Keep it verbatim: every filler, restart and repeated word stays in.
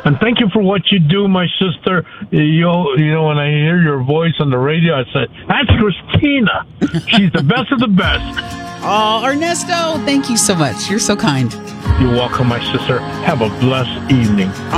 And thank you for what you do, my sister. You, you know, when I hear your voice on the radio, I say, that's Christina. She's the best of the best. Oh, Ernesto, thank you so much. You're so kind. You're welcome, my sister. Have a blessed evening.